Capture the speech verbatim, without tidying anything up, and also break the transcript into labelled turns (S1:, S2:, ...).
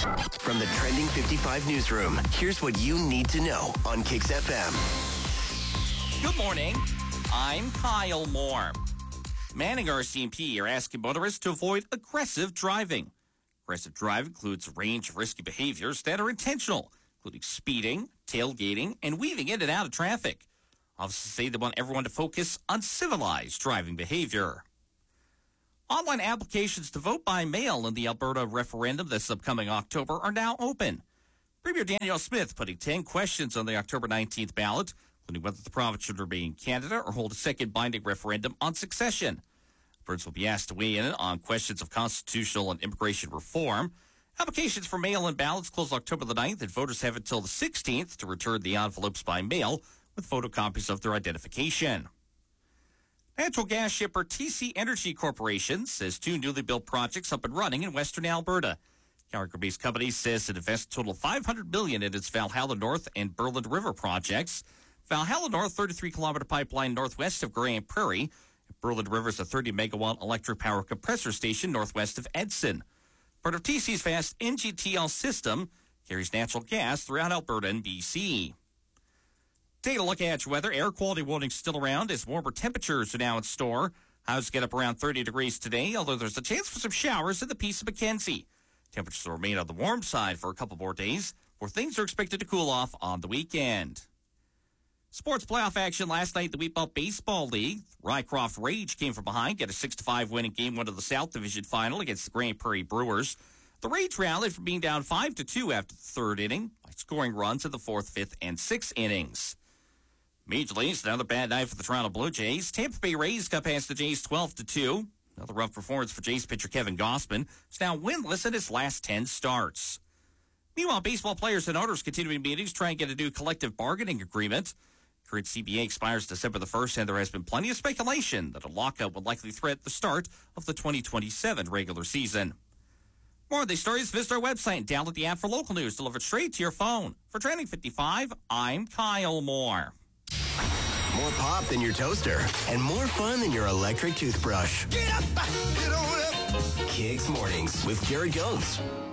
S1: From the Trending fifty-five newsroom, here's what you need to know on Kicks F M.
S2: Good morning. I'm Kyle Moore. Manning R C M P are asking motorists to avoid aggressive driving. Aggressive driving includes a range of risky behaviors that are intentional, including speeding, tailgating, and weaving in and out of traffic. Officers say they want everyone to focus on civilized driving behavior. Online applications to vote by mail in the Alberta referendum this upcoming October are now open. Premier Danielle Smith putting ten questions on the October nineteenth ballot, including whether the province should remain Canada or hold a second binding referendum on succession. Albertans will be asked to weigh in on questions of constitutional and immigration reform. Applications for mail-in ballots close October the ninth, and voters have until the sixteenth to return the envelopes by mail with photocopies of their identification. Natural gas shipper T C Energy Corporation says two newly built projects up and running in western Alberta. Calgary-based company says it invests a total of five hundred million dollars in its Valhalla North and Berland River projects. Valhalla North, thirty-three kilometer pipeline northwest of Graham Prairie. Berland River is a thirty megawatt electric power compressor station northwest of Edson. Part of T C's vast N G T L system carries natural gas throughout Alberta and B C. Take a look at your weather. Air quality warnings still around as warmer temperatures are now in store. Highs get up around thirty degrees today, although there's a chance for some showers in the Peace of Mackenzie. Temperatures will remain on the warm side for a couple more days, where things are expected to cool off on the weekend. Sports playoff action last night in the Wheatbelt Baseball League. Rycroft Rage came from behind, get a six to five win in Game one of the South Division Final against the Grande Prairie Brewers. The Rage rallied from being down five to two after the third inning by scoring runs in the fourth, fifth, and sixth innings. Major Leagues, another bad night for the Toronto Blue Jays. Tampa Bay Rays got past the Jays twelve to two. Another rough performance for Jays pitcher Kevin Gausman, who's now winless in his last ten starts. Meanwhile, baseball players and owners continuing meetings trying to get a new collective bargaining agreement. Current C B A expires December the first, and there has been plenty of speculation that a lockout would likely threaten the start of the twenty twenty-seven regular season. More of these stories, visit our website and download the app for local news delivered straight to your phone. For Trending fifty-five, I'm Kyle Moore.
S1: More pop than your toaster and more fun than your electric toothbrush.
S3: Get up, get on up.
S1: Kicks Mornings with Jared Jones.